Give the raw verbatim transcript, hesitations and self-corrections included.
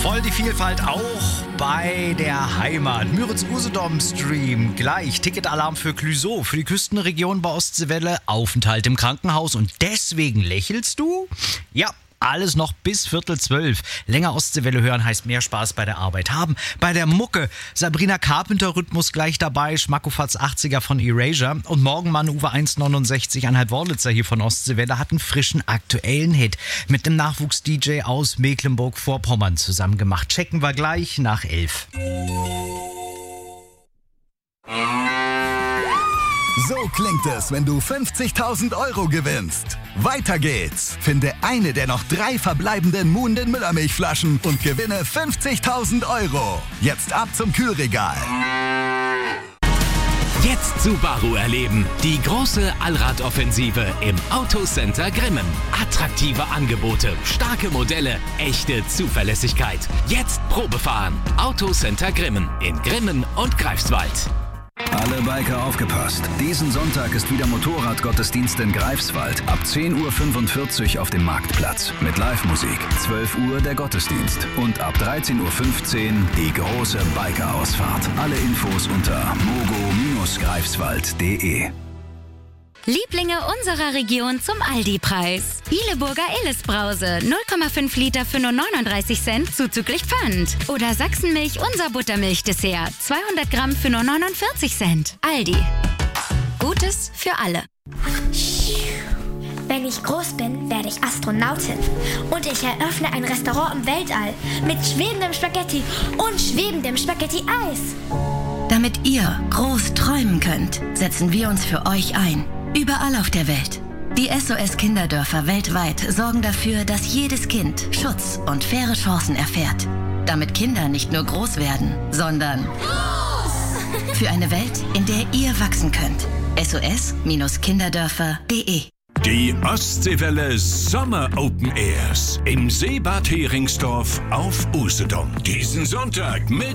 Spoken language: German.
Voll die Vielfalt auch bei der Heimat. Müritz-Usedom-Stream gleich. Ticketalarm für Clüsow, für die Küstenregion bei Ostseewelle. Aufenthalt im Krankenhaus. Und deswegen lächelst du? Ja. Alles noch bis Viertel zwölf. Länger Ostseewelle hören heißt mehr Spaß bei der Arbeit haben. Bei der Mucke Sabrina Carpenter Rhythmus gleich dabei, Schmackofatz achtziger von Erasure und Morgenmann Uwe eins neunundsechzig Anhalt Worlitzer hier von Ostseewelle hat einen frischen aktuellen Hit mit einem Nachwuchs-D J aus Mecklenburg-Vorpommern zusammen gemacht. Checken wir gleich nach elf. So klingt es, wenn du fünfzigtausend Euro gewinnst. Weiter geht's. Finde eine der noch drei verbleibenden Muhnden Müllermilchflaschen und gewinne fünfzigtausend Euro. Jetzt ab zum Kühlregal. Jetzt Subaru erleben. Die große Allradoffensive im Autocenter Grimmen. Attraktive Angebote, starke Modelle, echte Zuverlässigkeit. Jetzt Probefahren. Autocenter Grimmen in Grimmen und Greifswald. Alle Biker aufgepasst. Diesen Sonntag ist wieder Motorradgottesdienst in Greifswald. Ab zehn Uhr fünfundvierzig auf dem Marktplatz. Mit Live-Musik. zwölf Uhr der Gottesdienst. Und ab dreizehn Uhr fünfzehn die große Biker-Ausfahrt. Alle Infos unter mogo Bindestrich greifswald punkt de. Lieblinge unserer Region zum Aldi-Preis. Bieleburger Illes-Brause, null Komma fünf Liter für nur neununddreißig Cent zuzüglich Pfand. Oder Sachsenmilch, unser Buttermilch-Dessert, zweihundert Gramm für nur neunundvierzig Cent. Aldi. Gutes für alle. Wenn ich groß bin, werde ich Astronautin. Und ich eröffne ein Restaurant im Weltall mit schwebendem Spaghetti und schwebendem Spaghetti-Eis. Damit ihr groß träumen könnt, setzen wir uns für euch ein. Überall auf der Welt. Die S O S-Kinderdörfer weltweit sorgen dafür, dass jedes Kind Schutz und faire Chancen erfährt. Damit Kinder nicht nur groß werden, sondern groß! Für eine Welt, in der ihr wachsen könnt. S O S Kinderdörfer punkt de. Die Ostseewelle Sommer Open Airs im Seebad Heringsdorf auf Usedom. Diesen Sonntag mit